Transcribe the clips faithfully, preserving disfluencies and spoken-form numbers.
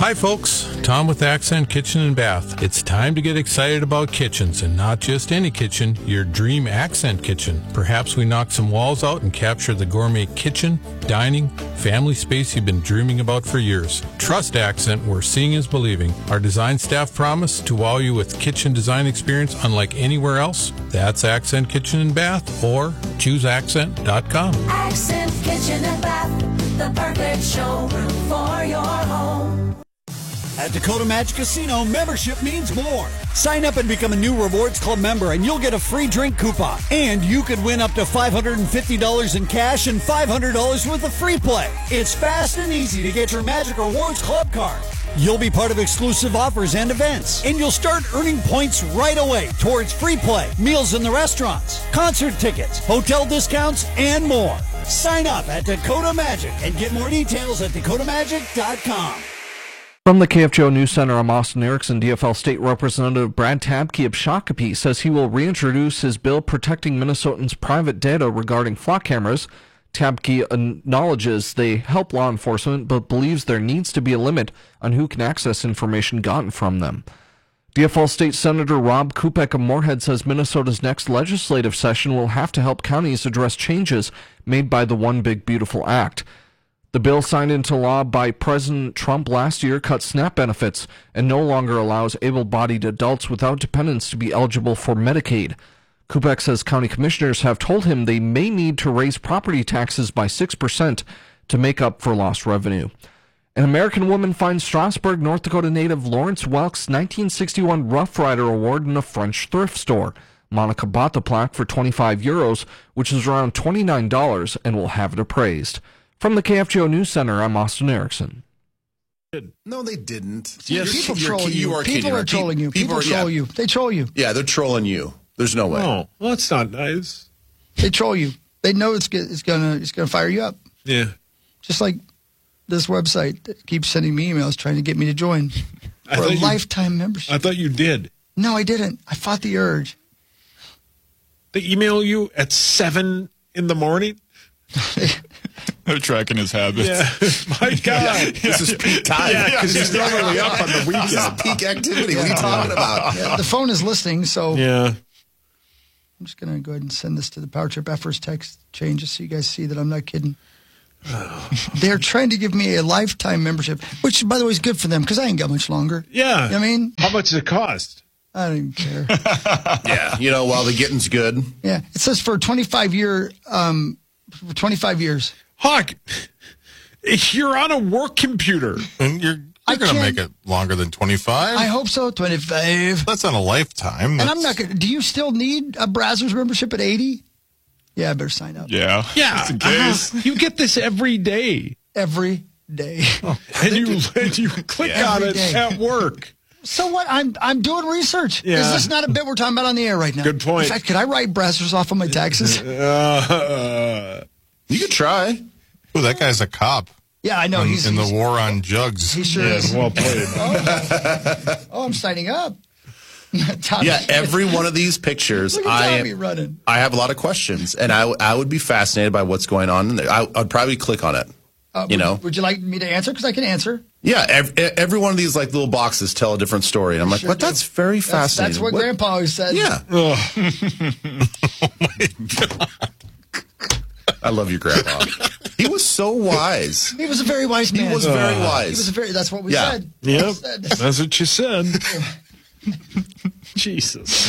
Hi folks, Tom with Accent Kitchen and Bath. It's time to get excited about kitchens, and not just any kitchen, your dream Accent kitchen. Perhaps we knock some walls out and capture the gourmet kitchen, dining, family space you've been dreaming about for years. Trust Accent, where seeing is believing. Our design staff promise to wow you with kitchen design experience unlike anywhere else. That's Accent Kitchen and Bath, or choose accent dot com. Accent Kitchen and Bath, the perfect showroom for your home. At Dakota Magic Casino, membership means more. Sign up and become a new Rewards Club member, and you'll get a free drink coupon. And you could win up to five hundred fifty dollars in cash and five hundred dollars worth of free play. It's fast and easy to get your Magic Rewards Club card. You'll be part of exclusive offers and events, and you'll start earning points right away towards free play, meals in the restaurants, concert tickets, hotel discounts, and more. Sign up at Dakota Magic and get more details at dakota magic dot com. From the K F G O News Center, I'm Austin Erickson. D F L State Representative Brad Tabke of Shakopee says he will reintroduce his bill protecting Minnesotans' private data regarding flock cameras. Tabke acknowledges they help law enforcement, but believes there needs to be a limit on who can access information gotten from them. D F L State Senator Rob Kupek of Moorhead says Minnesota's next legislative session will have to help counties address changes made by the One Big Beautiful Act. The bill signed into law by President Trump last year cuts SNAP benefits and no longer allows able-bodied adults without dependents to be eligible for Medicaid. Kupek says county commissioners have told him they may need to raise property taxes by six percent to make up for lost revenue. An American woman finds Strasburg, North Dakota native Lawrence Welk's nineteen sixty-one Rough Rider Award in a French thrift store. Monica bought the plaque for twenty-five euros, which is around twenty-nine dollars, and will have it appraised. From the K F G O News Center, I'm Austin Erickson. No, they didn't. Yes, You're, people you're, troll you. you are People kidding. are trolling you. People, are, troll yeah. you. They troll you. Yeah, they're trolling you. There's no way. Oh, well, that's not nice. They troll you. They know it's go- it's gonna it's gonna fire you up. Yeah. Just like this website that keeps sending me emails trying to get me to join I for a thought you- lifetime membership. I thought you did. No, I didn't. I fought the urge. They email you at seven in the morning? They're tracking his habits. Yeah. My God. This is peak time. Yeah, because he's normally up on the This is weekend. peak activity. What are you talking about? Yeah, the phone is listening, so Yeah. I'm just gonna go ahead and send this to the Power Trip Efforts text chain just so you guys see that I'm not kidding. They're trying to give me a lifetime membership, which, by the way, is good for them because I ain't got much longer. Yeah. You know what I mean? How much does it cost? I don't even care. Yeah, you know, while the getting's good. Yeah, it says for twenty-five year, um, for twenty-five years. Hawk, you're on a work computer. And you're I you're going to can't- make it longer than twenty-five? I hope so. twenty-five. That's on a lifetime. And That's, I'm not going to. Do you still need a Brazzers membership at eighty? Yeah, I better sign up. Yeah. Yeah. Just in case. uh-huh. You get this every day. Every day. And you, and you click Yeah. on Every it day. at work. So what? I'm I'm doing research. Yeah. Is this not a bit we're talking about on the air right now? Good point. In fact, could I write Brazzers off on my taxes? Uh, You could try. Oh, that guy's a cop. Yeah, I know. in, he's in he's, the war on jugs. he sure yes, is. well played. Oh, oh, I'm signing up. Tommy, Yeah, every one of these pictures, Look at I Tommy running. I have a lot of questions, and I, I would be fascinated by what's going on in there. I, I'd probably click on it. Uh, you would, know? Would you like me to answer? Because I can answer. Yeah, every, every one of these like little boxes tell a different story, and I'm like, Sure but do. that's very That's, fascinating. that's what, Grandpa always said. Yeah, I love your grandpa. He was so wise. He was a very wise man. He was very He wise. was a very. That's what we Yeah. said. Yep. We said. That's what you said. Jesus.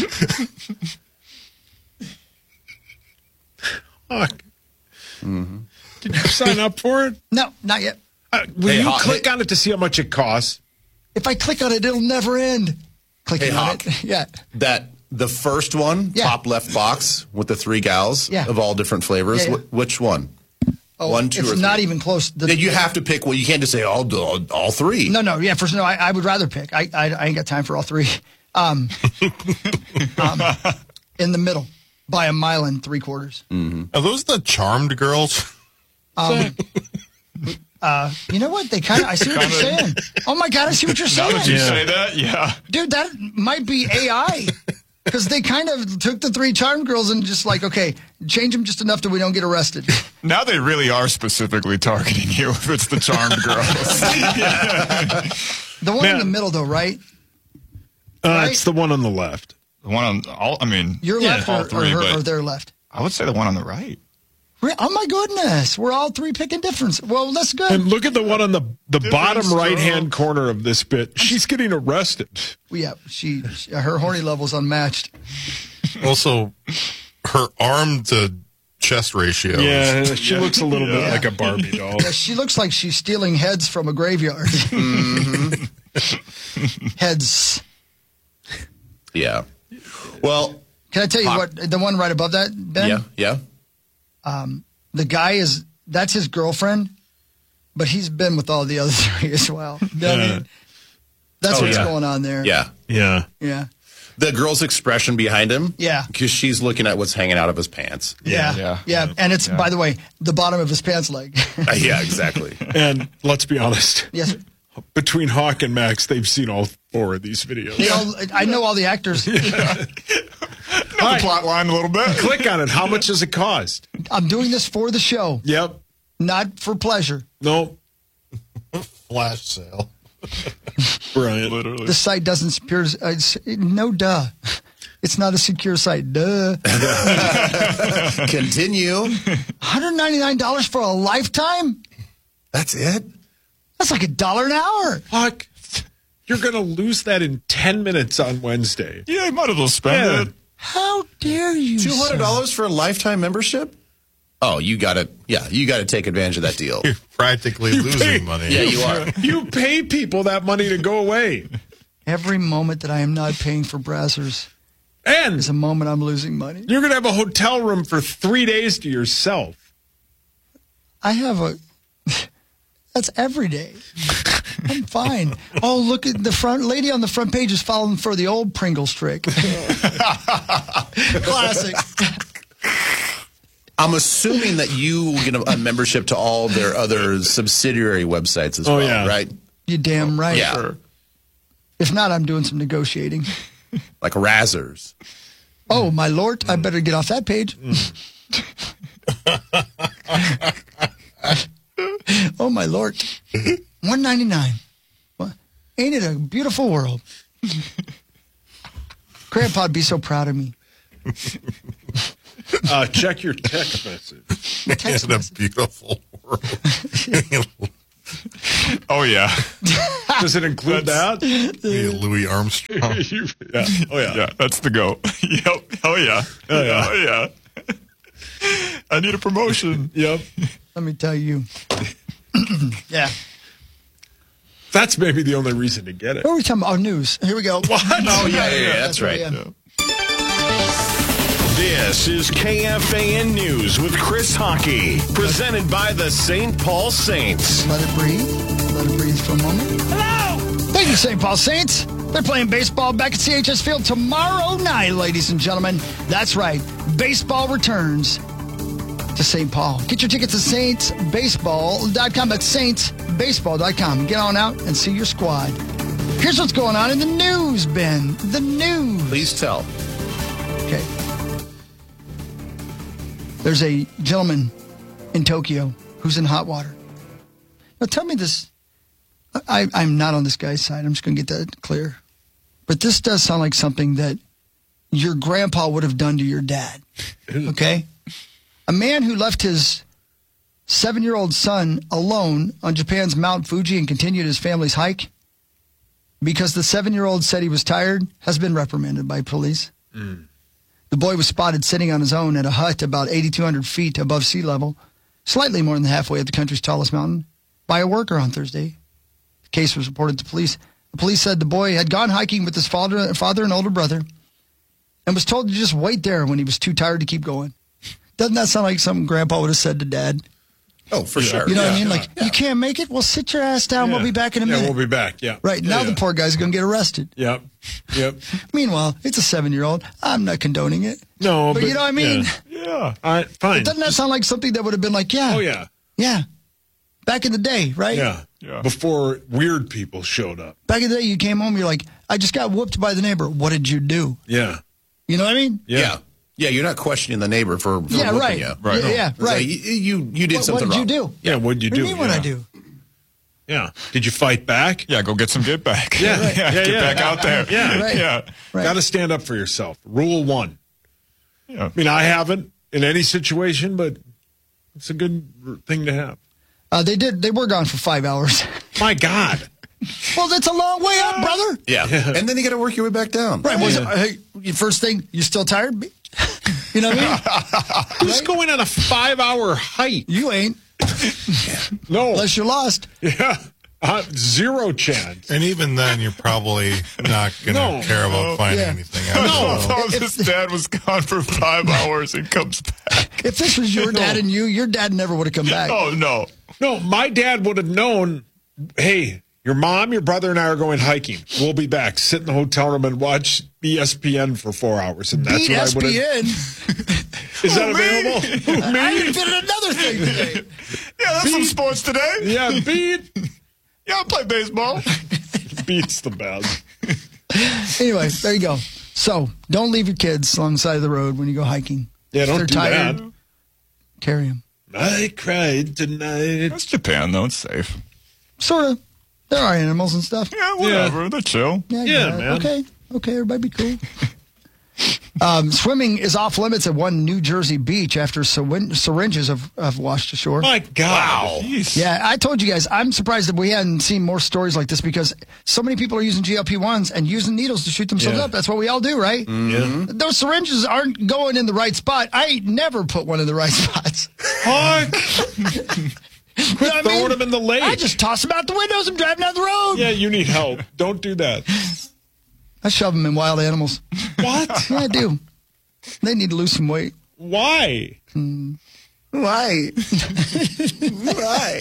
Hawk. Mm-hmm. Did you sign up for it? No, not yet. Uh, will Hey, you Hawk, click hey- on it to see how much it costs? If I click on it, it'll never end. Clicking Hey, on Hawk. it. Yeah. That the first one, Yeah. top left box with the three gals Yeah. of all different flavors. Yeah, yeah. Wh- which one? Oh, One, two, it's or three? not even close. The- Yeah, you have to pick. Well, you can't just say all all, all three. No, no, yeah. First, no. I, I would rather pick. I, I, I ain't got time for all three. Um, um, in the middle, by a mile and three quarters. Are those the charmed girls? Um, uh, you know what? They kind of. I see what you're saying. Oh my God, I see what you're saying, say that, yeah. dude. That might be A I. Because they kind of took the three charm girls and just like, okay, change them just enough that we don't get arrested. Now they really are specifically targeting you if it's the charmed girls. The one Man. in the middle, though, right? Uh, Right? It's the one on the left. The one on all. I mean, Your Yeah, left all or, three, or, her, but- or their left? I would say the one on the right. Re- Oh, my goodness. We're all three picking difference. Well, that's good. And look at the one on the the bottom strokes. right hand corner of this bit. She's getting arrested. Well, yeah, she, she her horny level's unmatched. Also, her arm to chest ratio. Yeah, she looks a little bit like a Barbie doll. Yeah, she looks like she's stealing heads from a graveyard. Heads. Yeah. Well, Can I tell you Hot. what? The one right above that, Ben? yeah, yeah. Um, the guy is, that's his girlfriend, but he's been with all the other three as well. You know what I mean? That's Oh, what's yeah. going on there. Yeah. Yeah. Yeah. The girl's expression behind him. Yeah. Because she's looking at what's hanging out of his pants. Yeah. Yeah. Yeah. And it's, Yeah. by the way, the bottom of his pants leg. Uh, yeah, exactly. And let's be honest. Yes. Between Hawk and Max, they've seen all four of these videos. They all, I know all the actors. Know the plot line a little bit. Click on it. How much does it cost? I'm doing this for the show, Yep. not for pleasure. No. Flash sale. Brilliant. Literally. The site doesn't secure. Uh, it's, no, duh. It's not a secure site. Duh. Continue. one hundred ninety-nine dollars for a lifetime? That's it? That's like a dollar an hour. Hawk, you're going to lose that in ten minutes on Wednesday. Yeah, you might as well spend Yeah. it. How dare you? two hundred dollars sir? for a lifetime membership? Oh, you got to, yeah, you got to take advantage of that deal. You're practically losing pay- money. Yeah, you are. You pay people that money to go away. Every moment that I am not paying for Brazzers And is a moment I'm losing money. you're going to have a hotel room for three days to yourself. I have a. That's every day. I'm fine. Oh, look at the front lady on the front page is falling for the old Pringles trick. Classic. I'm assuming that you get a, a membership to all their other subsidiary websites as Oh, well, yeah. right? You damn right. Yeah. If not, I'm doing some negotiating. Like Razzers. Oh, my lord, I better get off that page. Oh, my lord. one ninety-nine. Well, ain't it a beautiful world? Grandpa'd be so proud of me. Uh, check your text message. Text In a message. beautiful world. Oh, yeah. Does it include that? Yeah, Louis Armstrong. You- yeah. Oh, yeah. Yeah, that's the go. Yep. Oh, yeah. Oh, yeah. Oh, yeah. I need a promotion. Yep. Let me tell you. Yeah. That's maybe the only reason to get it. What are we talking about? Oh, news. Here we go. What? Oh, yeah, yeah, yeah, that's right. yeah. This is K F A N News with Chris Hockey, presented by the Saint Paul Saints. Let it breathe. Let it breathe for a moment. Hello! Thank you, Saint Paul Saints. They're playing baseball back at C H S Field tomorrow night, ladies and gentlemen. That's right. Baseball returns to Saint Paul. Get your tickets at saints baseball dot com. That's saints baseball dot com. Get on out and see your squad. Here's what's going on in the news, Ben. The news. Please tell. Okay. There's a gentleman in Tokyo who's in hot water. Now tell me this. I, I'm not on this guy's side. I'm just going to get that clear. But this does sound like something that your grandpa would have done to your dad. Okay? A man who left his seven-year-old son alone on Japan's Mount Fuji and continued his family's hike because the seven-year-old said he was tired has been reprimanded by police. Mm. The boy was spotted sitting on his own at a hut about eighty-two hundred feet above sea level, slightly more than halfway up the country's tallest mountain, by a worker on Thursday. The case was reported to police. The police said the boy had gone hiking with his father, father and older brother and was told to just wait there when he was too tired to keep going. Doesn't that sound like something Grandpa would have said to Dad? Oh, for sure. You know yeah. what I mean? Like, you can't make it? Well, sit your ass down. We'll Yeah. be back in a Yeah, minute. we'll be back. Yeah. Right. Yeah, Now yeah. the poor guy's going to get arrested. Yep. Yep. Meanwhile, it's a seven-year-old. I'm not condoning it. No, But, but you know what I mean? yeah. Yeah. All right, fine. Doesn't that sound like something that would have been like, yeah. Oh, yeah. Yeah. Back in the day, right? Yeah. Yeah. Before weird people showed up. Back in the day, you came home, you're like, I just got whooped by the neighbor. What did you do? Yeah. You know what I mean? Yeah. Yeah. Yeah, you're not questioning the neighbor for, for Yeah, whooping right. you. Right. Yeah, yeah, It's right. like, you, you, you did What, something what did wrong. you do? Yeah. What'd you What do do? you mean what I Yeah. do? Yeah. Did you fight back? Yeah, go get some get back. Yeah. yeah, Yeah, get yeah. back out there. Yeah. Right. Yeah. Right. Got to stand up for yourself. Rule one. Yeah. I mean, I haven't in any situation, but it's a good r- thing to have. Uh, they did. They were gone for five hours. My God. Well, that's a long way up, brother. Yeah. And then you got to work your way back down. Right. Was it, hey, your first thing, you still tired? You know what I mean? Who's going on a five-hour hike? You ain't. No. Unless you're lost. Yeah. Uh, zero chance. And even then, you're probably not going to No. care about finding Yeah. anything else. No, So- no, this dad was gone for five hours and comes back. If this was your dad and you, your dad never would have come back. Oh, no. No, my dad would have known, hey, your mom, your brother, and I are going hiking. We'll be back. Sit in the hotel room and watch E S P N for four hours. And that's Beat what S I would P have. N. Is that available? I invented another thing today. Yeah, that's some sports today. Yeah, beat. Yeah, I play baseball. Beats the best. Anyway, there you go. So don't leave your kids along the side of the road when you go hiking. Yeah, If don't they're do tired, that. carry them. I cried tonight. That's Japan, though. It's safe. Sort of. There are animals and stuff. Yeah, whatever. They're chill. Yeah, Yeah, yeah, man. Okay, okay, everybody be cool. um, swimming is off limits at one New Jersey beach after syrin- syringes have, have washed ashore. My God. Jeez. Yeah, I told you guys, I'm surprised that we hadn't seen more stories like this because so many people are using G L P ones and using needles to shoot themselves Yeah. up. That's what we all do, right? Yeah. Those syringes aren't going in the right spot. I never put one in the right spots. Fuck. You know what I throwing mean? them in the lake. I just toss them out the windows and drive down the road. Yeah, you need help. Don't do that. I shove them in wild animals. What? Yeah, I do. They need to lose some weight. Why? Why? Why?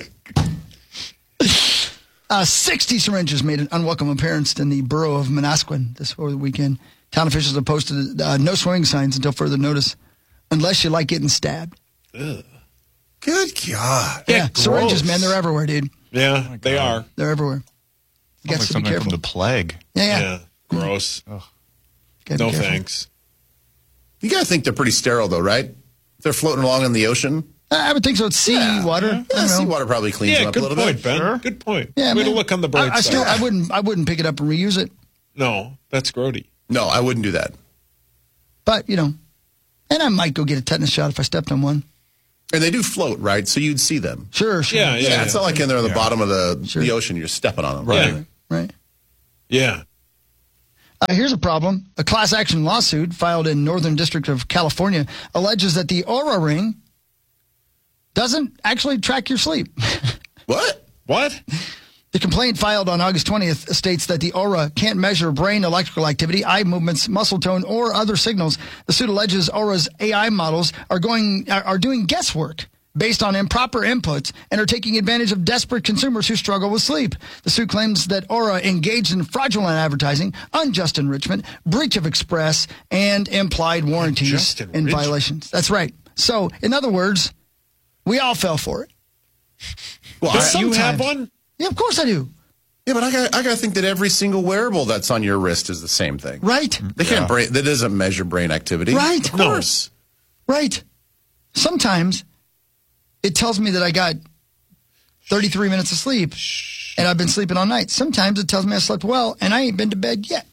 Uh, sixty syringes made an unwelcome appearance in the borough of Manasquan this over the weekend. Town officials have posted uh, no swimming signs until further notice, unless you like getting stabbed. Good God. Yeah, syringes, gross. man, they're everywhere, dude. Yeah, they are. They're everywhere. You got Sounds like to be something careful. from the plague. Yeah, yeah. Yeah. Gross. Gotta be No careful. thanks. You got to think they're pretty sterile, though, right? They're floating along in the ocean. I would think so. It's sea water. I Yeah, don't know. seawater probably cleans Yeah, them up a good little point, bit. Ben. Good point. Yeah, Way man. to look on the bright I, I side. still, I wouldn't, I wouldn't pick it up and reuse it. No, that's grody. No, I wouldn't do that. But you know, and I might go get a tetanus shot if I stepped on one. And they do float, right? So you'd see them. Sure, sure. Yeah, Yeah, yeah. it's not like in there on the Yeah. bottom of the, Sure. the ocean, you're stepping on them. Right. Right. Yeah. Uh, here's a problem. A class action lawsuit filed in Northern District of California alleges that the Oura Ring doesn't actually track your sleep. What? What? The complaint filed on August twentieth states that the Oura can't measure brain electrical activity, eye movements, muscle tone, or other signals. The suit alleges Aura's A I models are going are, are doing guesswork based on improper inputs and are taking advantage of desperate consumers who struggle with sleep. The suit claims that Oura engaged in fraudulent advertising, unjust enrichment, breach of express, and implied warranties Unjust in enrichment. violations. That's right. So, in other words, we all fell for it. Well, Does I- you have sometimes. one? Yeah, of course I do. yeah, but I got I got to think that every single wearable that's on your wrist is the same thing. Right? They can't brain. That doesn't measure brain activity. Right. Of course. Right. Sometimes it tells me that I got thirty-three minutes of sleep and I've been sleeping all night. Sometimes it tells me I slept well and I ain't been to bed yet.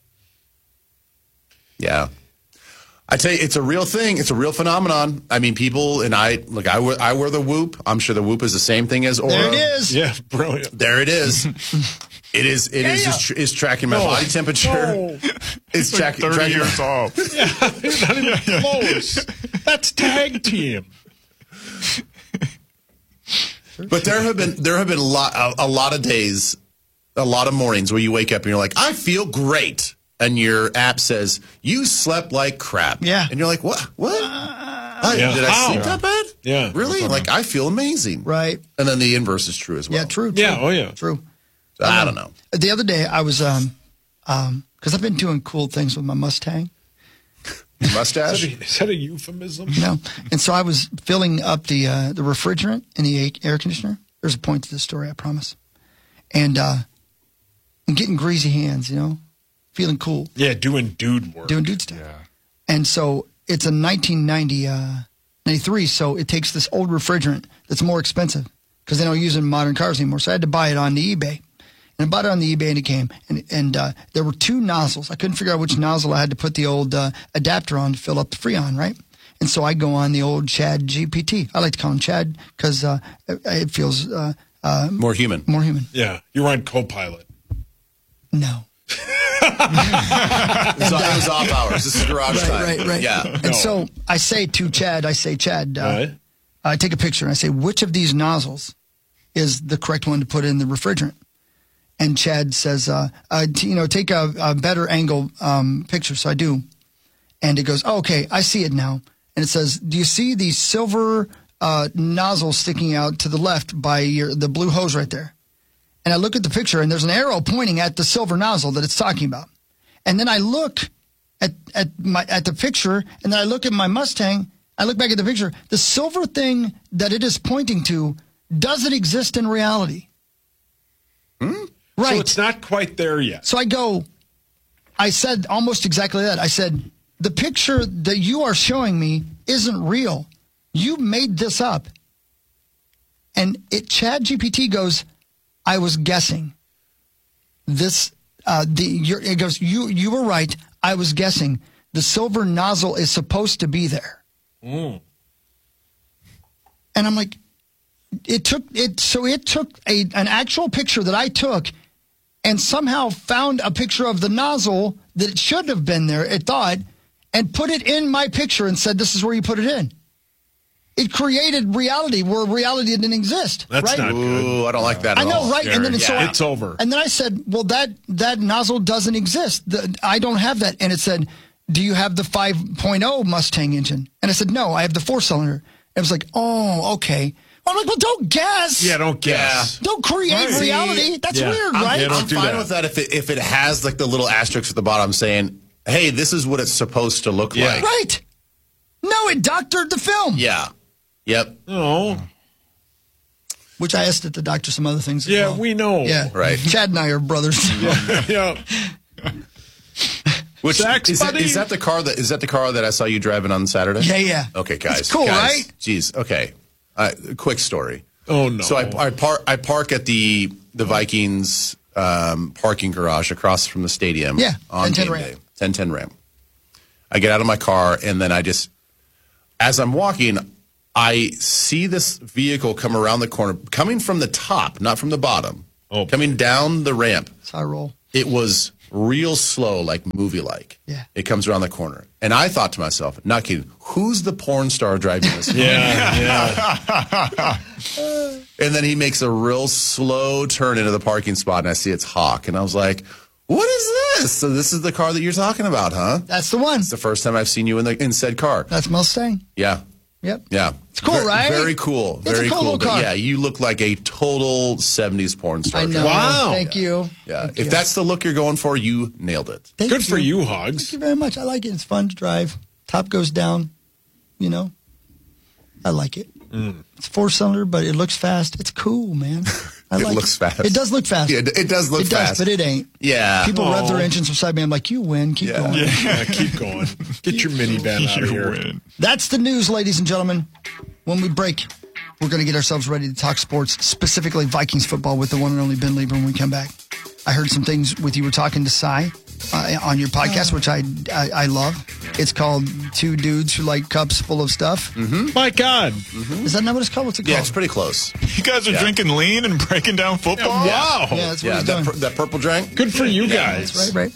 Yeah. I tell you, it's a real thing. It's a real phenomenon. I mean, people and I look. I wear, I wear the Whoop. I'm sure the Whoop is the same thing as Aura. There it is. Yeah, brilliant. There it is. It is. It is. Yeah. Just, tr- is tracking my No. body temperature. No. It's Like tracking. thirty tracking years my- off. Not even close. That's tag team. But there have been there have been a lot a, a lot of days, a lot of mornings where you wake up and you're like, I feel great, and your app says you slept like crap. Yeah. and you're like, what? What? I- Yeah. Did I How? sleep that bad? Yeah. really? Like I feel amazing. Right. And then the inverse is true as well. Yeah, true. true Yeah, oh yeah. True. So, I don't know. The other day I was, um, um, because I've been doing cool things with my Mustang. Mustache. Is that a euphemism? No. And so I was filling up the uh, the refrigerant in the a- air conditioner. There's a point to this story, I promise. And uh, and getting greasy hands, you know, feeling cool, Yeah, doing dude work. doing dude stuff. And so it's a nineteen ninety, uh, ninety-three, so it takes this old refrigerant that's more expensive because they don't use it in modern cars anymore. So I had to buy it on the eBay. And I bought it on the eBay, and it came. And, and uh, there were two nozzles. I couldn't figure out which nozzle I had to put the old uh, adapter on to fill up the Freon, right? And so I go on the old Chad G P T. I like to call him Chad because uh, it, it feels uh, uh, More human. more human. Yeah, you're on Copilot. No. It was, it was off hours. This is garage Right, time. right, right. Yeah. And so I say to Chad, I say, Chad, uh, Right. I take a picture and I say, which of these nozzles is the correct one to put in the refrigerant? And Chad says, uh, uh, t- you know, take a, a better angle um, picture. So I do. And it goes, oh, okay, I see it now. And it says, do you see the silver uh, nozzle sticking out to the left by your, the blue hose right there? And I look at the picture, and there's an arrow pointing at the silver nozzle that it's talking about. And then I look at at my at the picture, and then I look at my Mustang. I look back at the picture. The silver thing that it is pointing to doesn't exist in reality. Hmm? Right. So it's not quite there yet. So I go, I said almost exactly that. I said, the picture that you are showing me isn't real. You made this up. And it Chad G P T goes, I was guessing. This, uh, the you're, it goes, you you were right. I was guessing. The silver nozzle is supposed to be there. Mm. And I'm like, it took it. So it took a an actual picture that I took, and somehow found a picture of the nozzle that it should have been there. It thought, and put it in my picture and said, "This is where you put it in." It created reality where reality didn't exist. That's right? not good. Ooh, I don't like that at I know, all. right? And then yeah, so I- it's over. And then I said, "Well, that that nozzle doesn't exist. The, I don't have that." And it said, "Do you have the five point oh Mustang engine?" And I said, "No, I have the four cylinder." It was like, "Oh, okay." I'm like, "Well, don't guess. Yeah, don't guess. Don't create Right. reality. That's Yeah. weird, I'm, right?" Yeah, don't I'm do fine that. with that if it, if it has like the little asterisk at the bottom saying, hey, this is what it's supposed to look Yeah. like. Right? No, it doctored the film. Yeah. Yep. Oh, Which I asked it to doctor some other things. as yeah, well. we know. Yeah, Right. Chad and I are brothers. yeah. Which Sex, is, that, buddy. is that the car that is that the car that I saw you driving on Saturday? Yeah, yeah. Okay, guys. It's cool, guys, right? Jeez. Okay. Uh, quick story. Oh no. So I, I park I park at the the Vikings um, parking garage across from the stadium. Yeah, on ten ten game ramp. day. ten ten ramp. I get out of my car and then I just, as I'm walking, I see this vehicle come around the corner, coming from the top, not from the bottom. Oh. Coming down the ramp. That's how I roll. It was real slow, like movie-like. Yeah. It comes around the corner. And I thought to myself, not kidding, who's the porn star driving this car? yeah, yeah. And then he makes a real slow turn into the parking spot, and I see it's Hawk. And I was like, what is this? So this is the car that you're talking about, huh? That's the one. It's the first time I've seen you in the in said car. That's Mustang. Yeah. Yep. Yeah. It's cool, Ver- right? Very cool. It's a Very cool cool. little But car. yeah, you look like a total seventies porn star. I know. Wow. Thank you. Yeah. Thank If you. that's the look you're going for, you nailed it. Thank Good for you, Thank Hogs. you very much. I like it. It's fun to drive. Top goes down. You know, I like it. Mm. It's four cylinder, but it looks fast. It's cool, man. I It like looks fast. It does look fast. Yeah, it- it does look it does, fast. but it ain't. Yeah. People rev their Aw. engines beside me. I'm like, you win. Keep Yeah. going. Yeah, keep going. Get your minivan out of here. That's the news, ladies and gentlemen. When we break, we're going to get ourselves ready to talk sports, specifically Vikings football with the one and only Ben Lieber when we come back. I heard some things with you were talking to Cy uh, on your podcast, which I, I I love. It's called Two Dudes Who Like Cups Full of Stuff. My God. Is that not what it's called? What's it Yeah, called? it's pretty close. You guys are Yeah. drinking lean and breaking down football? Wow. Yeah, that's what Yeah, he's that, doing. pur- that purple drink. Good for you guys. Right, right.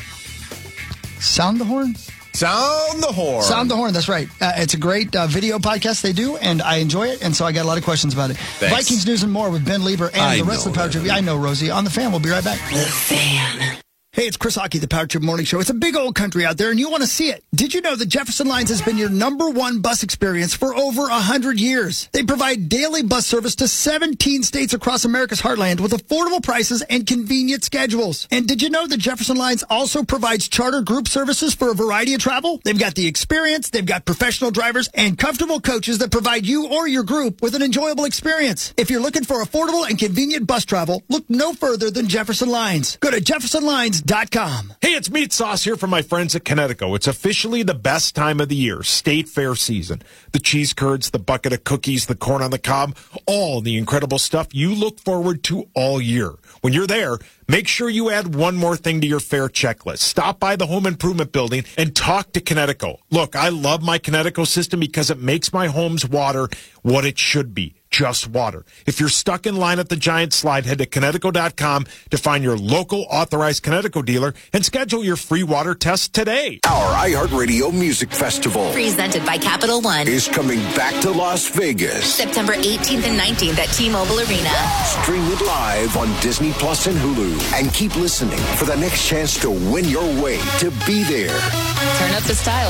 Sound the horn? Sound the horn. Sound the horn, that's right. Uh, it's a great uh, video podcast they do, and I enjoy it, and so I got a lot of questions about it. Thanks. Vikings news and more with Ben Lieber and I the rest of the know Power Trip. I know, Rosie. On the Fan, we'll be right back. The Fan. Hey, it's Chris Hockey, the Power Trip Morning Show. It's a big old country out there, and you want to see it. Did you know that Jefferson Lines has been your number one bus experience for over one hundred years? They provide daily bus service to seventeen states across America's heartland with affordable prices and convenient schedules. And did you know that Jefferson Lines also provides charter group services for a variety of travel? They've got the experience, they've got professional drivers, and comfortable coaches that provide you or your group with an enjoyable experience. If you're looking for affordable and convenient bus travel, look no further than Jefferson Lines. Go to jefferson lines dot com. Hey, it's Meat Sauce here from my friends at Connecticut. It's officially the best time of the year, state fair season. The cheese curds, the bucket of cookies, the corn on the cob, all the incredible stuff you look forward to all year. When you're there, make sure you add one more thing to your fair checklist. Stop by the Home Improvement Building and talk to Connecticut. Look, I love my Connecticut system because it makes my home's water what it should be. Just water. If you're stuck in line at the Giant Slide, head to Connecticut dot com to find your local authorized Connecticut dealer and schedule your free water test today. Our iHeartRadio Music Festival, presented by Capital One, is coming back to Las Vegas. September eighteenth and nineteenth at T-Mobile Arena. Stream it live on Disney Plus and Hulu. And keep listening for the next chance to win your way to be there. Turn up the style.